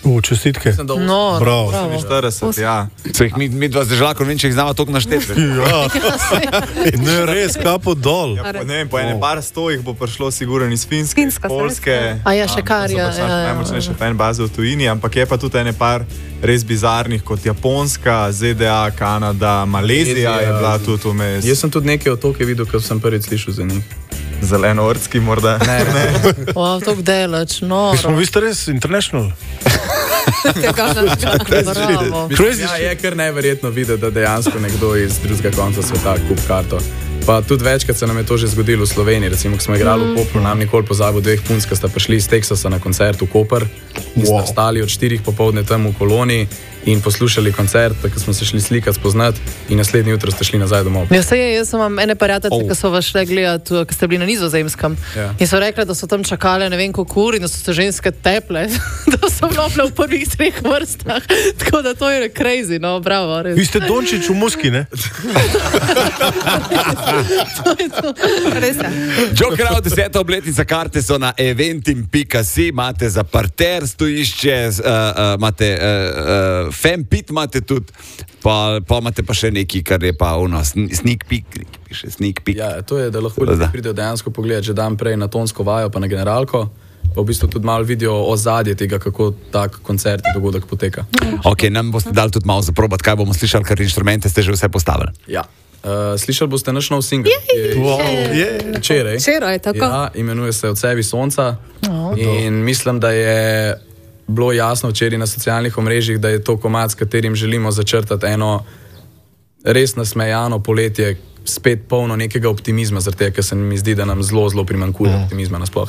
Čestitke. No, bravo. 40, ja. So jih mi dva zdržala, ko vem, če jih znamo toliko našteti. Ja. Ne, res, kapo dol. Ja, ne vem, po ene par sto jih bo prišlo sigurno iz Finske, iz Polske. A ja, še kar, ja. Najmočnejše fan baze v tujini, ampak je pa tudi ene par res bizarnih, kot Japonska, ZDA, Kanada, Malezija je bila tudi vmes. Jaz sem tudi nekaj otoke videl, ko sem prvič slišal za njih. Zelenoortski morda. Ne. Wow, to delač, no. Mi smo vi ste res international. Ja, je kar neverjetno videti, da dejansko nekdo iz drugega konca sveta kup karto. Pa tudi večkrat se nam je to že zgodilo v Sloveniji. Recimo, ko smo igrali v Kopru, nam nikoli pozabil dveh punc, ki sta prišli iz Teksasa na koncert v Koper in sta stali od 4 popoldne tam v koloni in poslušali koncert, ko smo se šli slikati, spoznati in naslednji jutro ste šli nazaj domov. Ja, se je, jaz sem vam ene prijateljice, ki so vas šle gledati, ko ste bili na Nizozemskem. Ja. In so rekli, da so tam čakale ne vem koliko ur in da so se ženske teple, da so vlopile v prvih 3 vrstah. Tako da to je crazy, no, bravo. Res. Vi ste Dončić v Moskvi, ne? Res je. Jokerov 10. obletnica, karte so na eventim.si, imate za parter stojišče, imate fanpit, imate tudi, pa imate pa še neki, kar je pa sneak peek, piše sneak peek. Ja, to je, da lahko ljudje pridejo dejansko pogledati že dan prej na tonsko vajo, pa na generalko, pa v bistvu tudi malo vidijo ozadje tega, kako tak koncert in dogodek poteka. Ok, nam boste dali tudi malo zaprobati, kaj bomo slišali, ker inštrumente ste že vse postavili. Ja. Slišali boste naš nov singel. Včeraj, tako. Ja, imenuje se Odsevi sonca. In mislim, da je bilo jasno včeraj na socialnih omrežjih, da je to komad, s katerim želimo začrtati eno res nasmejano poletje, spet polno nekega optimizma, zaradi tega, ker se mi zdi, da nam zelo, zelo primanjkuje optimizma nasploh.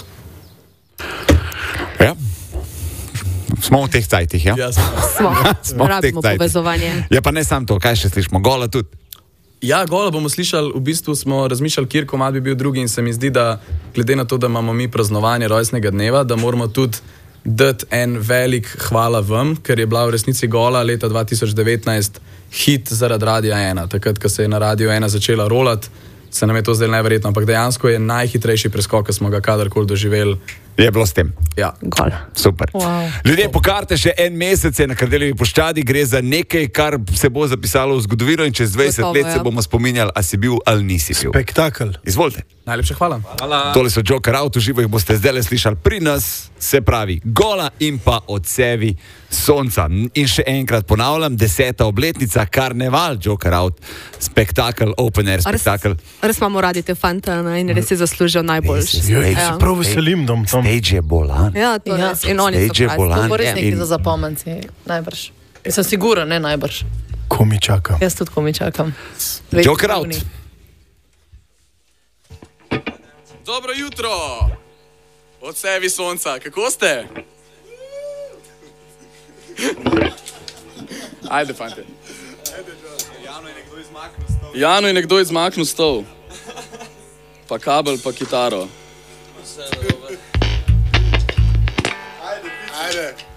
Ja. Smo v teh cajtih, ja? Ja, smo. Rabimo povezovanje. Ja, pa ne samo to, kaj še slišimo? Gola tudi? Ja, Gola bomo slišali, v bistvu smo razmišljali, kjer komad bi bil drugi in se mi zdi, da glede na to, da imamo mi praznovanje rojstnega dneva, da moramo tudi dati en velik hvala vam, ker je bila v resnici Gola leta 2019 hit zaradi Radia 1. Takrat, ko se je na Radio 1 začela rolati, se nam je to zdaj neverjetno, ampak dejansko je najhitrejši preskok, ki smo ga kadarkoli doživeli. Je bilo s tem. Ja. Super. Wow. Ljudje, pokažite še en mesec je na Kardeljevi puščadi, gre za nekaj, kar se bo zapisalo v zgodovino in čez 20 let se bomo spominjali, a si bil ali nisi bil. Spektakel. Izvolite. Najlepša hvala. Tole so Jokerov, v živo jih boste zdaj slišali pri nas, se pravi Gola in pa Odsevi sonca. In še enkrat ponavljam, 10. obletnica, karneval Jokerov, spektakel, open air spektakel. Res imamo radi te fanta in res si zaslužijo najboljši. Se prav veselim, da tam. Stage je bolan. Ja, to res. In oni so To bo res nekaj za zapomenci, najbrž. Sem siguren, ne najbrž. Ko mi čakam. Jaz tudi ko mi čakam. Jokerov. Dobro jutro! Odsevi sonca, kako ste? Ajde, fante. Janu je nekdo izmaknil stol. Pa kabel, pa kitaro. Ajde.